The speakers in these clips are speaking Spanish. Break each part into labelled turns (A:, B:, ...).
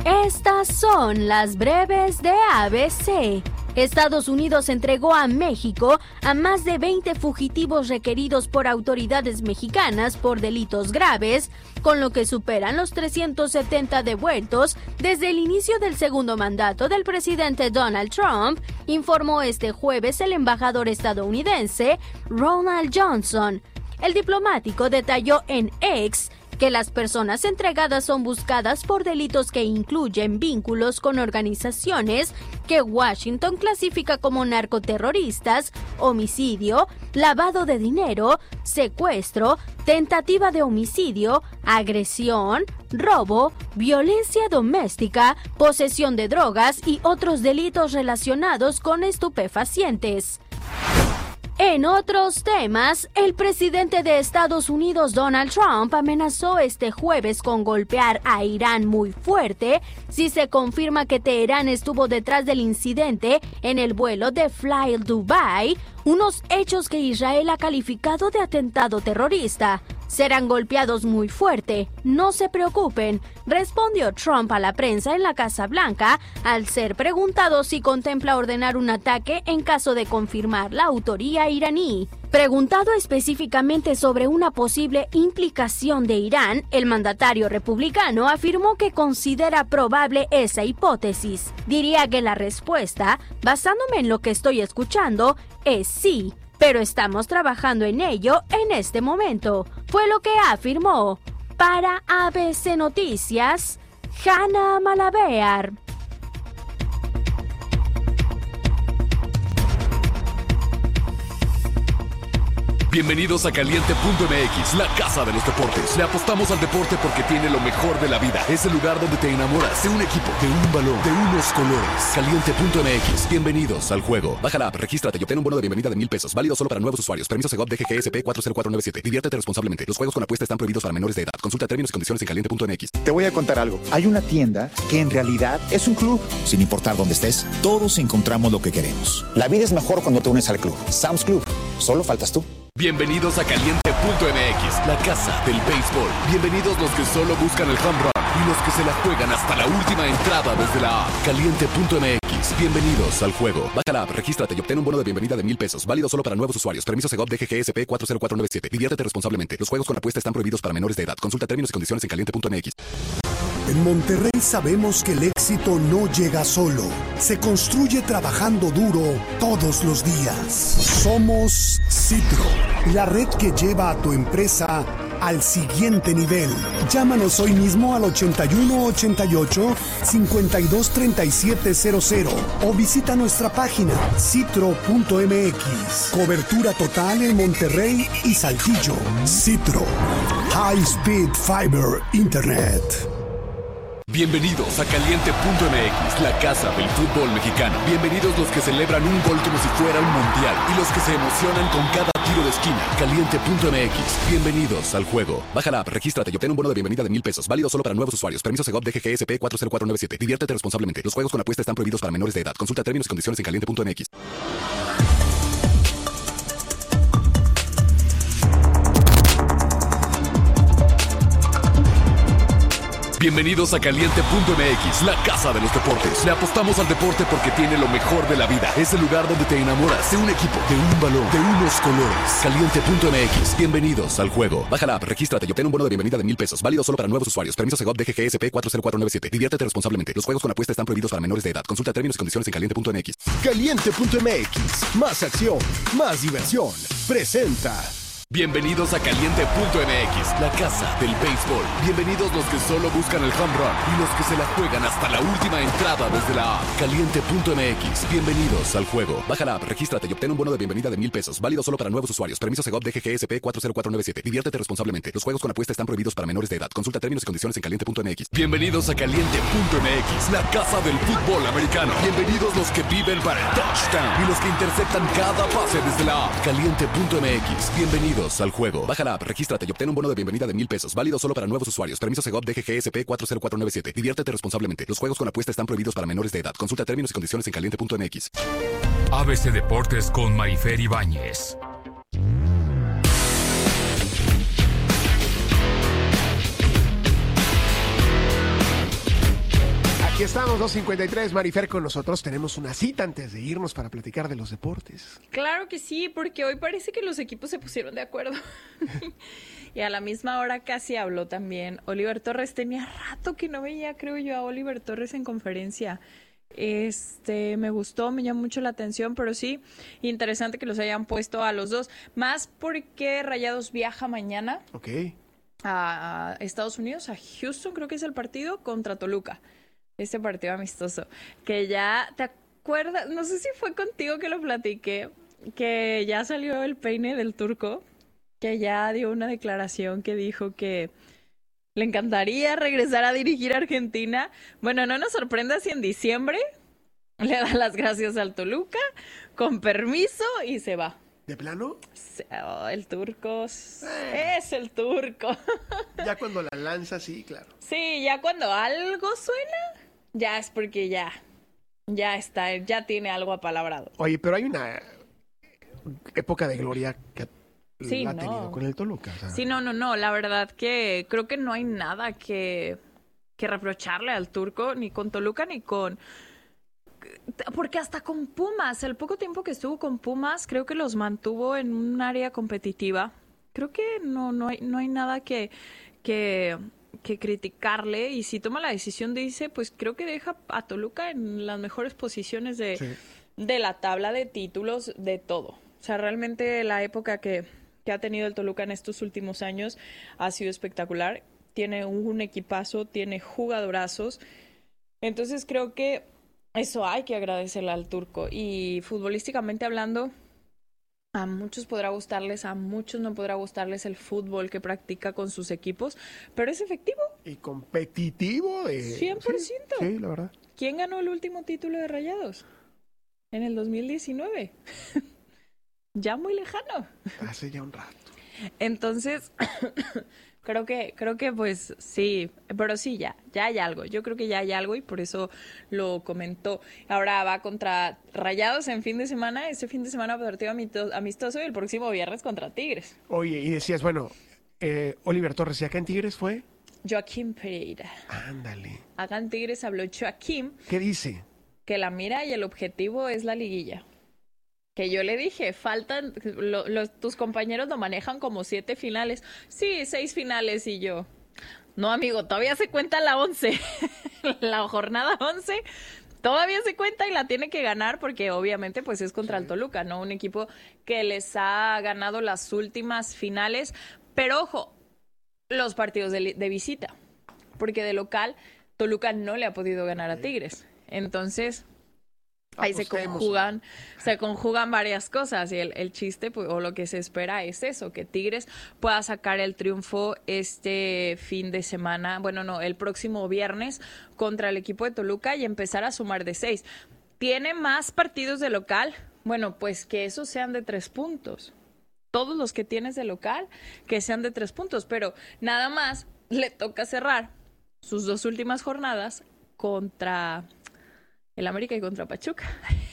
A: Estas son las breves de ABC. Estados Unidos entregó a México a más de 20 fugitivos requeridos por autoridades mexicanas por delitos graves, con lo que superan los 370 devueltos desde el inicio del segundo mandato del presidente Donald Trump, informó este jueves el embajador estadounidense Ronald Johnson. El diplomático detalló en X que las personas entregadas son buscadas por delitos que incluyen vínculos con organizaciones que Washington clasifica como narcoterroristas, homicidio, lavado de dinero, secuestro, tentativa de homicidio, agresión, robo, violencia doméstica, posesión de drogas y otros delitos relacionados con estupefacientes. En otros temas, el presidente de Estados Unidos, Donald Trump, amenazó este jueves con golpear a Irán muy fuerte si se confirma que Teherán estuvo detrás del incidente en el vuelo de Fly Dubai, unos hechos que Israel ha calificado de atentado terrorista. Serán golpeados muy fuerte, no se preocupen, respondió Trump a la prensa en la Casa Blanca al ser preguntado si contempla ordenar un ataque en caso de confirmar la autoría iraní. Preguntado específicamente sobre una posible implicación de Irán, el mandatario republicano afirmó que considera probable esa hipótesis. Diría que la respuesta, basándome en lo que estoy escuchando, es sí, pero estamos trabajando en ello en este momento, fue lo que afirmó. Para ABC Noticias, Hanna Malabear.
B: Bienvenidos a Caliente.mx, la casa de los deportes. Le apostamos al deporte porque tiene lo mejor de la vida. Es el lugar donde te enamoras de un equipo, de un balón, de unos colores. Caliente.mx, bienvenidos al juego. Baja la app, regístrate y obtén un bono de bienvenida de $1,000. Válido solo para nuevos usuarios. Permiso Segov DGGSP 40497. Diviértete responsablemente. Los juegos con apuesta están prohibidos para menores de edad. Consulta términos y condiciones en Caliente.mx.
C: Te voy a contar algo. Hay una tienda que en realidad es un club.
D: Sin importar dónde estés, todos encontramos lo que queremos.
C: La vida es mejor cuando te unes al club. Sam's Club. Solo faltas tú.
B: Bienvenidos a Caliente.mx, la casa del béisbol. Bienvenidos los que solo buscan el home run y los que se la juegan hasta la última entrada desde la app. Caliente.mx, bienvenidos al juego. Baja la app, regístrate y obtén un bono de bienvenida de $1,000. Válido solo para nuevos usuarios. Permiso Segov DGGSP 40497. Diviértete responsablemente. Los juegos con apuesta están prohibidos para menores de edad. Consulta términos y condiciones en Caliente.mx.
E: En Monterrey sabemos que el éxito no llega solo, se construye trabajando duro todos los días. Somos Citro, la red que lleva a tu empresa al siguiente nivel. Llámanos hoy mismo al 8188-523700 o visita nuestra página citro.mx. Cobertura total en Monterrey y Saltillo. Citro, High Speed Fiber Internet.
B: Bienvenidos a Caliente.mx, la casa del fútbol mexicano. Bienvenidos los que celebran un gol como si fuera un mundial y los que se emocionan con cada tiro de esquina. Caliente.mx, bienvenidos al juego. Baja la app, regístrate y obtén un bono de bienvenida de $1,000. Válido solo para nuevos usuarios. Permiso Segov DGGSP 40497. Diviértete responsablemente. Los juegos con apuesta están prohibidos para menores de edad. Consulta términos y condiciones en Caliente.mx. Bienvenidos a Caliente.mx, la casa de los deportes. Le apostamos al deporte porque tiene lo mejor de la vida. Es el lugar donde te enamoras de un equipo, de un balón, de unos colores. Caliente.mx, bienvenidos al juego. Baja la app, regístrate y obtén un bono de bienvenida de $1,000. Válido solo para nuevos usuarios. Permiso Segov DGGSP 40497. Diviértete responsablemente. Los juegos con apuesta están prohibidos para menores de edad. Consulta términos y condiciones en Caliente.mx.
F: Caliente.mx, más acción, más diversión. Presenta.
B: Bienvenidos a Caliente.mx, la casa del béisbol. Bienvenidos los que solo buscan el home run y los que se la juegan hasta la última entrada desde la app. Caliente.mx, bienvenidos al juego. Baja la app, regístrate y obtén un bono de bienvenida de $1,000. Válido solo para nuevos usuarios. Permiso Segov DGGSP 40497. Diviértete responsablemente. Los juegos con apuesta están prohibidos para menores de edad. Consulta términos y condiciones en Caliente.mx. Bienvenidos a Caliente.mx, la casa del fútbol americano. Bienvenidos los que viven para el touchdown y los que interceptan cada pase desde la app. Caliente.mx, bienvenidos al juego. Baja la app, regístrate y obtén un bono de bienvenida de $1,000. Válido solo para nuevos usuarios. Permiso Segov DGGSP 40497. Diviértete responsablemente. Los juegos con apuesta están prohibidos para menores de edad. Consulta términos y condiciones en Caliente.mx.
G: ABC Deportes con Marifer Ibáñez.
F: Aquí estamos, 2:53, Marifer con nosotros. Tenemos una cita antes de irnos para platicar de los deportes.
H: Claro que sí, porque hoy parece que los equipos se pusieron de acuerdo. Y a la misma hora casi habló también Oliver Torres. Tenía rato que no veía, creo yo, a Oliver Torres en conferencia. Me gustó, me llamó mucho la atención, pero sí, interesante que los hayan puesto a los dos. Más porque Rayados viaja mañana a Estados Unidos, a Houston, creo que es el partido, contra Toluca. Este partido amistoso, que ya, ¿te acuerdas? No sé si fue contigo que lo platiqué, que ya salió el peine del Turco, que ya dio una declaración que dijo que le encantaría regresar a dirigir a Argentina. Bueno, no nos sorprenda si en diciembre le da las gracias al Toluca, con permiso, y se va.
F: ¿De plano?
H: El Turco es el Turco.
F: Ya cuando la lanza, sí, claro.
H: Sí, ya cuando algo suena, ya es porque ya está, ya tiene algo apalabrado.
F: Oye, pero hay una época de gloria que
H: sí,
F: ha tenido con el Toluca. O sea.
H: Sí, no, la verdad que creo que no hay nada que reprocharle al Turco, ni con Toluca, ni con... Porque hasta con Pumas, el poco tiempo que estuvo con Pumas, creo que los mantuvo en un área competitiva. Creo que no hay nada que criticarle, y si toma la decisión de irse, pues creo que deja a Toluca en las mejores posiciones de la tabla de títulos, de todo. O sea, realmente la época que ha tenido el Toluca en estos últimos años ha sido espectacular. Tiene un equipazo, tiene jugadorazos. Entonces creo que eso hay que agradecerle al Turco. Y futbolísticamente hablando, a muchos podrá gustarles, a muchos no podrá gustarles el fútbol que practica con sus equipos, pero es efectivo.
F: Y competitivo.
H: 100%.
F: Sí, la verdad.
H: ¿Quién ganó el último título de Rayados? En el 2019. Ya muy lejano.
F: Hace ya un rato.
H: Entonces, creo que pues sí, pero sí, ya hay algo. Yo creo que ya hay algo y por eso lo comentó. Ahora va contra Rayados en fin de semana, ese fin de semana partido amistoso, y el próximo viernes contra Tigres.
F: Oye, y decías, bueno, Oliver Torres, ¿y acá en Tigres fue?
H: Joaquín Pereira.
F: Ándale.
H: Acá en Tigres habló Joaquín.
F: ¿Qué dice?
H: Que la mira y el objetivo es la liguilla. Que yo le dije, faltan, tus compañeros lo manejan como 7 finales. Sí, 6 finales, y yo. No, amigo, todavía se cuenta la 11. La jornada 11 todavía se cuenta y la tiene que ganar, porque obviamente pues es contra el Toluca, ¿no? Un equipo que les ha ganado las últimas finales. Pero ojo, los partidos de visita. Porque de local, Toluca no le ha podido ganar a Tigres. Entonces... ahí se conjugan varias cosas, y el chiste, pues, o lo que se espera es eso, que Tigres pueda sacar el triunfo este fin de semana, el próximo viernes contra el equipo de Toluca, y empezar a sumar de 6. ¿Tiene más partidos de local? Bueno, pues que esos sean de 3 puntos. Todos los que tienes de local, que sean de 3 puntos, pero nada más le toca cerrar sus 2 últimas jornadas contra el América y contra Pachuca.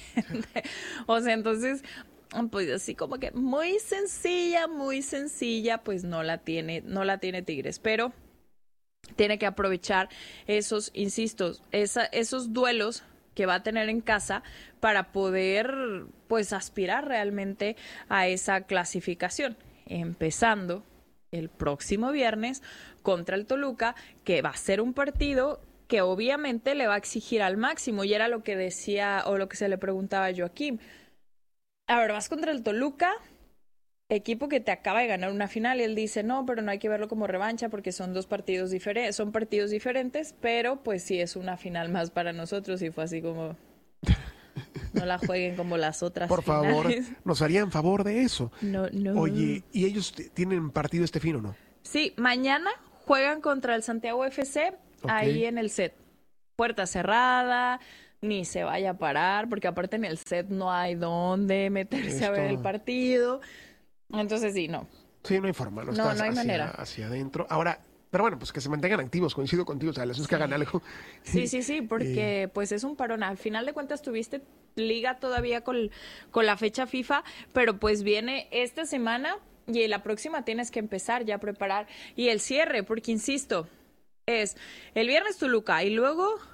H: O sea, entonces, pues así como que muy sencilla, pues no la tiene Tigres, pero tiene que aprovechar esos, insisto, esos duelos que va a tener en casa para poder, pues, aspirar realmente a esa clasificación, empezando el próximo viernes contra el Toluca, que va a ser un partido que obviamente le va a exigir al máximo, y era lo que decía, o lo que se le preguntaba a Joaquín. A ver, vas contra el Toluca, equipo que te acaba de ganar una final, y él dice, no, pero no hay que verlo como revancha porque son partidos diferentes, pero pues sí es una final más para nosotros, y fue así como, no la jueguen como las otras
F: Por
H: finales.
F: favor, nos harían favor de eso.
H: No.
F: Oye, ¿y ellos tienen partido este fin o no?
H: Sí, mañana juegan contra el Santiago FC, ahí en el set. Puerta cerrada, ni se vaya a parar, porque aparte en el set no hay dónde meterse a ver el partido. Entonces sí, no.
F: Sí, no hay forma, no hay manera. Hacia adentro. Ahora, pero bueno, pues que se mantengan activos, coincido contigo, o sea, les es que hagan algo.
H: Sí, porque pues es un parón. Al final de cuentas tuviste liga todavía con la fecha FIFA, pero pues viene esta semana y la próxima tienes que empezar ya a preparar. Y el cierre, porque insisto, es el viernes Toluca y luego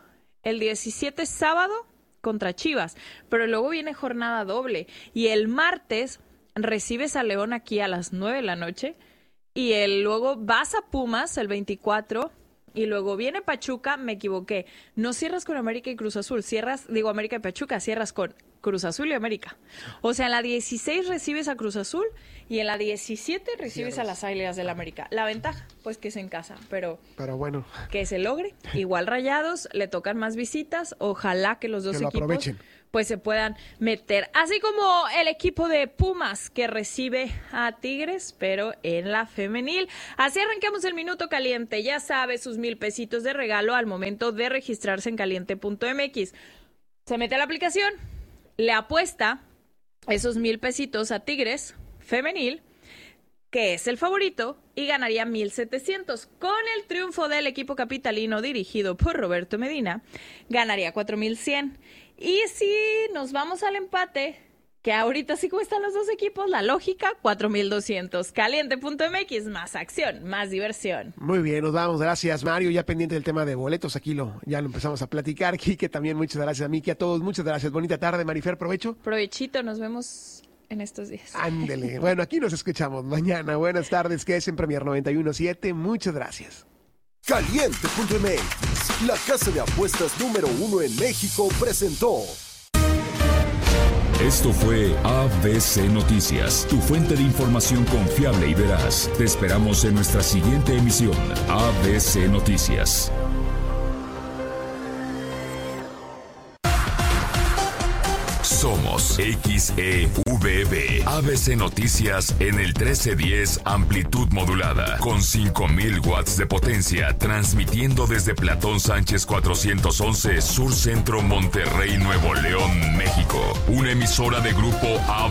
H: el 17 sábado contra Chivas, pero luego viene jornada doble y el martes recibes a León aquí a las 9 de la noche y luego vas a Pumas el 24 y luego viene Pachuca, me equivoqué, no cierras con América y Cruz Azul, América y Pachuca, cierras con Cruz Azul y América. O sea, en la 16 recibes a Cruz Azul y en la 17 recibes a las Águilas del América. La ventaja, pues que es en casa, pero bueno, que se logre. Igual Rayados, le tocan más visitas, ojalá que los dos equipos aprovechen, pues se puedan meter. Así como el equipo de Pumas que recibe a Tigres, pero en la femenil. Así arrancamos el Minuto Caliente. Ya sabe, sus 1,000 pesitos de regalo al momento de registrarse en caliente.mx. Se mete a la aplicación, le apuesta esos 1,000 pesitos a Tigres femenil, que es el favorito, y ganaría 1,700. Con el triunfo del equipo capitalino dirigido por Roberto Medina, ganaría 4,100. Y si nos vamos al empate, que ahorita sí como están los dos equipos, la lógica, 4,200. Caliente.mx, más acción, más diversión.
F: Muy bien, nos vamos. Gracias, Mario. Ya pendiente del tema de boletos, aquí ya lo empezamos a platicar. Quique también, muchas gracias a Miki, a todos, muchas gracias. Bonita tarde, Marifer, provecho.
H: Provechito, nos vemos en estos días.
F: Ándele. Bueno, aquí nos escuchamos mañana. Buenas tardes, que es en Premier 91.7. Muchas gracias.
I: Caliente.mx, la casa de apuestas número 1 en México, presentó.
G: Esto fue ABC Noticias, tu fuente de información confiable y veraz. Te esperamos en nuestra siguiente emisión, ABC Noticias. Somos XEVB, ABC Noticias en el 1310 amplitud modulada, con 5,000 watts de potencia, transmitiendo desde Platón Sánchez 411, Sur Centro, Monterrey, Nuevo León, México. Una emisora de grupo